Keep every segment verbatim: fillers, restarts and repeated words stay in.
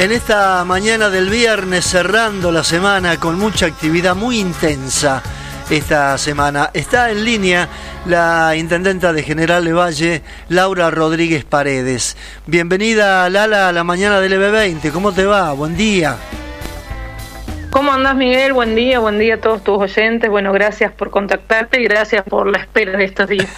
En esta mañana del viernes, cerrando la semana con mucha actividad muy intensa esta semana, está en línea la intendenta de General Lavalle, Laura Rodríguez Paredes. Bienvenida, Lala, a la mañana del E B veinte. ¿Cómo te va? Buen día. ¿Cómo andás, Miguel? Buen día, buen día a todos tus oyentes. Bueno, gracias por contactarte y gracias por la espera de estos días.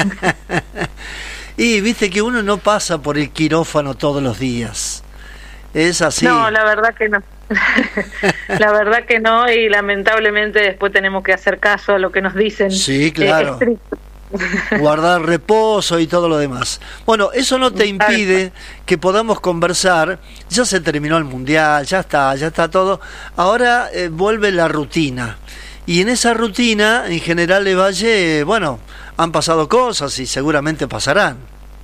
Y viste que uno no pasa por el quirófano todos los días. Es así. No, la verdad que no. La verdad que no, y lamentablemente después tenemos que hacer caso a lo que nos dicen. Sí, claro. Eh, Guardar reposo y todo lo demás. Bueno, eso no te impide que podamos conversar. Ya se terminó el mundial, ya está, ya está todo. Ahora eh, vuelve la rutina. Y en esa rutina, en General Lavalle, eh, bueno, han pasado cosas y seguramente pasarán.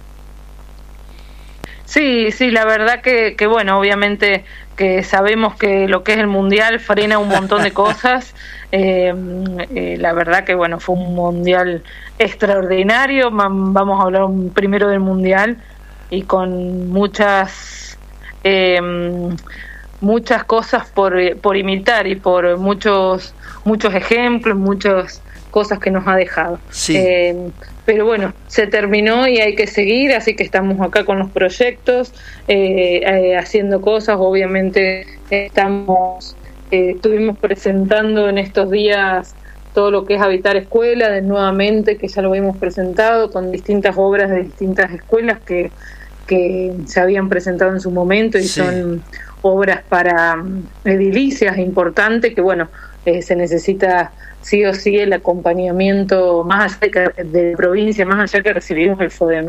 Sí, sí, la verdad que, que bueno, obviamente que sabemos que lo que es el mundial frena un montón de cosas. Eh, eh, la verdad que bueno, fue un mundial extraordinario. Vamos a hablar primero del mundial y con muchas eh, muchas cosas por, por imitar y por muchos muchos ejemplos, muchas cosas que nos ha dejado. Sí. Eh, pero bueno, se terminó y hay que seguir, así que estamos acá con los proyectos, eh, eh, haciendo cosas. Obviamente estamos eh, estuvimos presentando en estos días todo lo que es Habitar Escuela, de nuevamente, que ya lo hemos presentado, con distintas obras de distintas escuelas que, que se habían presentado en su momento y sí. Son obras para um, edilicias importantes, que bueno, eh, se necesita sí o sí el acompañamiento más allá de, de provincia, más allá que recibimos el FODEME.